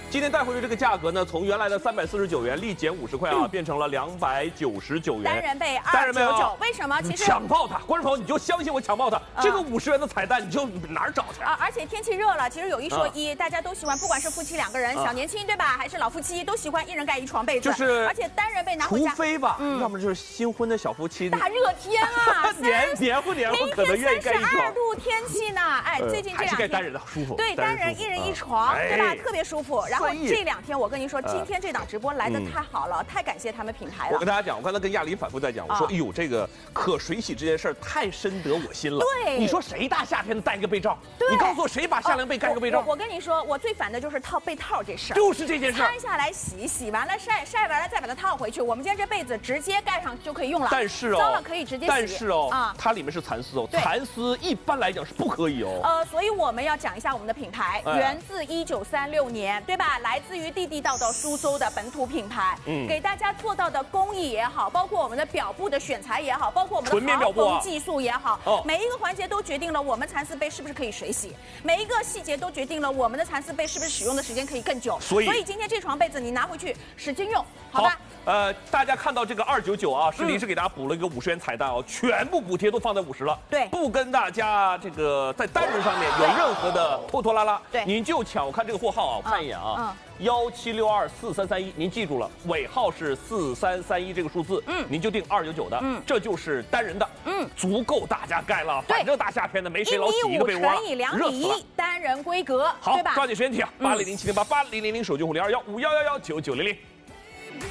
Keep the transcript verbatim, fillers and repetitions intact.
今天带回去这个价格呢，从原来的三百四十九元立减五十块啊，嗯、变成了两百九十九元。 单人被二九九，为什么？其实抢爆它，观众朋友你就相信我抢爆它，嗯、这个五十元的彩蛋你就哪儿找去啊？而且天气热了，其实有一说一，嗯、大家都喜欢，不管是夫妻两个人、小年轻对吧，还是老夫妻，都喜欢一人盖一床被子。 就是， 而且单人被拿回家， 除非吧，嗯、要么就是新婚的小夫妻， 大热天啊， 黏黏糊黏糊，可能愿意盖一床。 三十二度天气呢，哎，最近这两天还是盖单人的舒服。 对，单人一人一床，对吧？特别舒服。然后这两天。我跟你说，今天这档直播来的太好了，嗯、太感谢他们品牌了。 我跟大家讲，我刚才跟亚琳反复在讲，我说，哎呦，这个可水洗这件事儿太深得我心了。 对， 你说谁大夏天的带一个被罩？你告诉我谁把夏凉被盖个被罩？ 我跟你说，我最烦的就是套被套这事儿。 就是这件事儿。 拆下来洗，洗完了晒，晒完了再把它套回去。我们今天这被子直接盖上就可以用了。 但是哦， 脏了可以直接洗。 但是哦，啊，它里面是蚕丝哦，蚕丝一般来讲是不可以哦。 呃，所以我们要讲一下我们的品牌，源自一九三六年，对吧？来自于地地道道苏州的本土品牌，嗯，给大家做到的工艺也好，包括我们的表布的选材也好，包括我们的防风技术也好，哦，每一个环节都决定了我们蚕丝被是不是可以水洗，每一个细节都决定了我们的蚕丝被是不是使用的时间可以更久。 所以， 所以今天这床被子你拿回去使劲用，好吧？ 好，呃，大家看到这个二九九啊，是临时给大家补了一个五十元彩蛋哦，全部补贴都放在五十了， 对， 不跟大家这个在单人上面有任何的拖拖拉拉， 对， 您就抢。我看这个货号啊，我看一眼啊。嗯幺七六二四三三一，您记住了，尾号是四三三一这个数字，嗯，您就定二九九的，嗯，这就是单人的，嗯，足够大家盖了。反正大夏天的没谁老挤一个被窝， 乘以两米一，单人规格， 好， 对吧？ 抓紧时间听，八零零七零八八零零零手机户零二幺五幺幺幺九九零零。